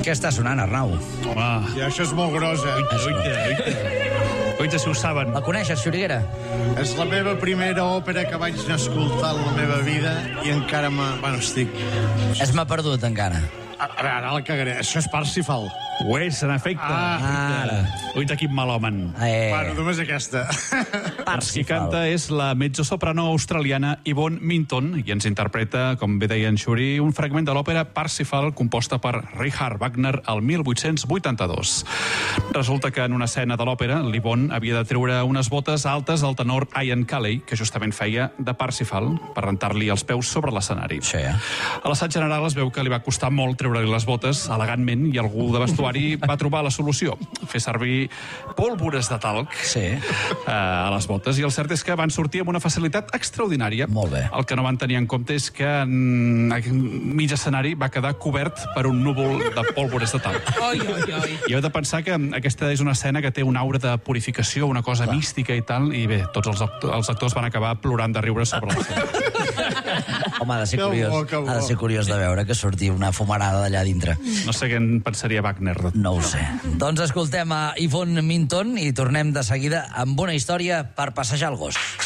Què està sonant, Arnau? Home, I això és molt grosa. oita, si ho saben. La coneixes, Xuriguera? És la meva primera òpera que vaig anar a escoltar en la meva vida i encara estic... Es m'ha perdut, encara. A veure, ara la cagaré. Això és Parsifal. Ho és, en efecte. Ara. Oita, quin malhomen. Només aquesta. Qui canta és la mezzosoprano australiana Yvonne Minton i ens interpreta, com bé deia en Xuri, un fragment de l'òpera Parsifal composta per Richard Wagner el 1882. Resulta que en una escena de l'òpera, l'Yvonne havia de treure unes botes altes al tenor Ian Calley, que justament feia de Parsifal, per rentar-li els peus sobre l'escenari. Sí. A l'assaig general es veu que li va costar molt treure-li les botes elegantment i algú de vestuari va trobar la solució, fer servir pólvores de talc a les botes, i el cert és que van sortir amb una facilitat extraordinària. Molt bé. El que no van tenir en compte és que en mig escenari va quedar cobert per un núvol de pólvores de talc. I heu de pensar que aquesta és una escena que té una aura de purificació, una cosa mística i tal, i bé, tots els actors van acabar plorant de riure sobre l'escenari. Home, ha de ser curiós. Ha de ser curiós de veure que surti una fumarada d'allà dintre. No sé què en pensaria Wagner. No ho sé. Doncs escoltem a Yvonne Minton i tornem de seguida amb una història per passejar el gos.